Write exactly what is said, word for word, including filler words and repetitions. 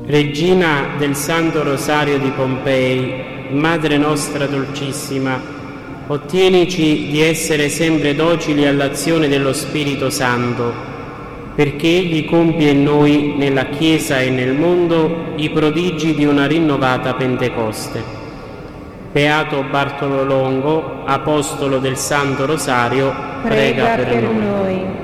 Regina del Santo Rosario di Pompei, Madre nostra dolcissima, ottienici di essere sempre docili all'azione dello Spirito Santo, perché Egli compie in noi, nella Chiesa e nel mondo, i prodigi di una rinnovata Pentecoste. Beato Bartolo Longo, Apostolo del Santo Rosario, prega, prega per, per noi. noi.